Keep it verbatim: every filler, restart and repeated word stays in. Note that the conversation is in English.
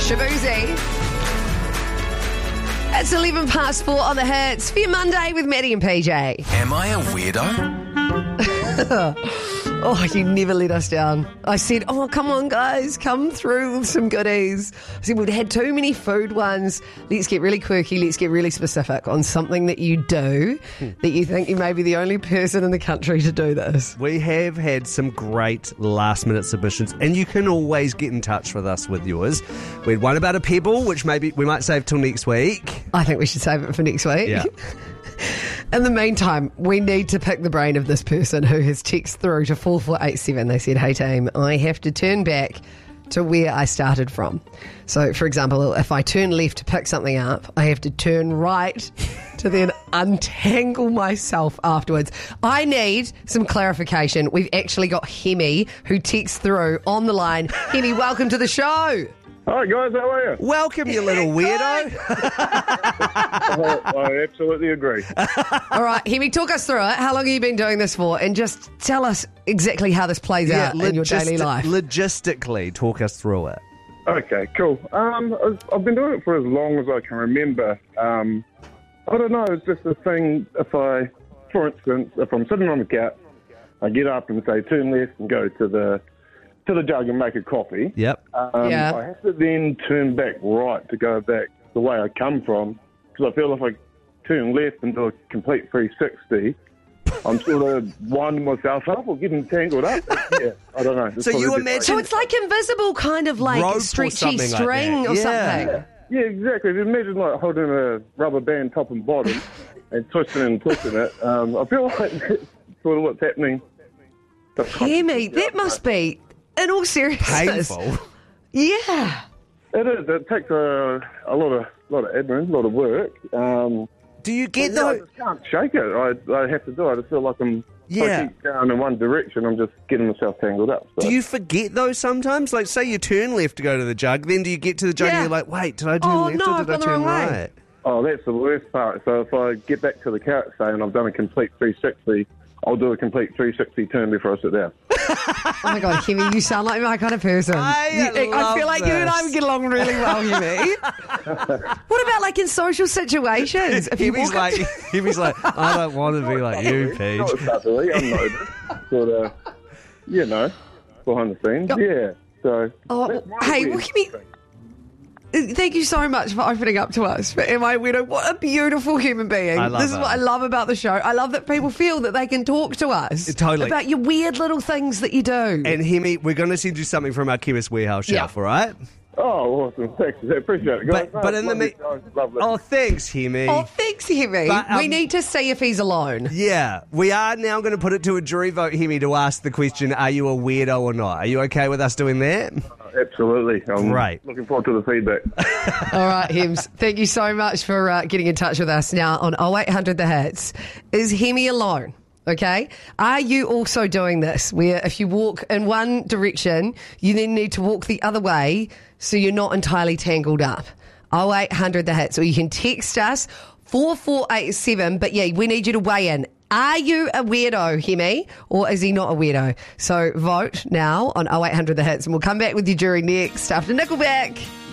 Shabuzi. It's eleven past four on the hits for your Monday with Maddie and P J. Am I a weirdo? Oh, you never let us down. I said, oh, come on, guys, come through with some goodies. I said, we've had too many food ones. Let's get really quirky. Let's get really specific on something that you do that you think you may be the only person in the country to do this. We have had some great last-minute submissions, and you can always get in touch with us with yours. We had one about a pebble, which maybe we might save till next week. I think we should save it for next week. Yeah. In the meantime, we need to pick the brain of this person who has texted through to four four eight seven. They said, hey team, I have to turn back to where I started from. So, for example, if I turn left to pick something up, I have to turn right to then untangle myself afterwards. I need some clarification. We've actually got Hemi, who texts through on the line. Hemi, welcome to the show. Hi guys, how are you? Welcome, you little weirdo. I, I absolutely agree. All right, Hemi, talk us through it. How long have you been doing this for? And just tell us exactly how this plays out in your daily life. Logistically, talk us through it. Okay, cool. Um, I've- I've been doing it for as long as I can remember. Um, I don't know, it's just a thing. If I, for instance, if I'm sitting on the couch, I get up and say turn left and go to the to the jug and make a coffee. Yep. Um, Yeah. I have to then turn back right to go back the way I come from, because I feel if I turn left and do a complete three sixty, I'm sort of winding myself up or getting tangled up. Yeah, I don't know. It's So you probably imagine- just So it's like invisible kind of like Rope or stretchy something like string that. or Yeah. something. like- Yeah, exactly. If you imagine like holding a rubber band top and bottom and twisting and twisting it, um, I feel like that's sort of what's happening. Hemi, that must be, in all seriousness. Painful. Yeah. It is. It takes a, a lot of lot of admin, a lot of work. Um, Do you get yeah, I the... just can't shake it. I, I have to do it. I just feel like I'm. If Yeah. I keep going in one direction, I'm just getting myself tangled up. So. Do you forget those sometimes? Like, say you turn left to go to the jug, then do you get to the jug Yeah. and you're like, wait, did I turn Oh, left no, or I've did I gone the turn wrong way. right? Oh, that's the worst part. So if I get back to the couch, say, and I've done a complete three sixty, I'll do a complete three sixty turn before I sit down. Oh my God, Hemi, you sound like my kind of person. I You- I love feel like you and I this. would get along really well, Hemi. What about like in social situations? If you Hemi's walk up like, Hemi's like, I don't want to be like you, Paige. Not subtly, I'm not sort of, you know, behind the scenes. Yeah. So. Oh, that's my hey, weird well, Hemi, thing. thank you so much for opening up to us. For Am I Weirdo? What a beautiful human being. I love this is it. what I love about the show. I love that people feel that they can talk to us Totally. about your weird little things that you do. And Hemi, we're going to send you something from our Chemist Warehouse Yeah. shelf, all right? Oh, awesome. Thanks. I appreciate it, guys. But, but in the... Lovely Me- show. Lovely. oh, thanks, Hemi. Oh, thanks, Hemi. But, um, we need to see if he's alone. Yeah, we are now going to put it to a jury vote, Hemi, to ask the question, are you a weirdo or not? Are you okay with us doing that? Absolutely. I'm Great. looking forward to the feedback. All right, Hems. Thank you so much for uh, getting in touch with us now on oh eight hundred The Hits. Is Hemi alone? Okay. Are you also doing this where if you walk in one direction, you then need to walk the other way so you're not entirely tangled up? oh eight hundred The Hits. Or you can text us four four eight seven. But yeah, we need you to weigh in. Are you a weirdo, Hemi, or is he not a weirdo? So vote now on oh eight hundred The Hits, and we'll come back with your jury next after Nickelback.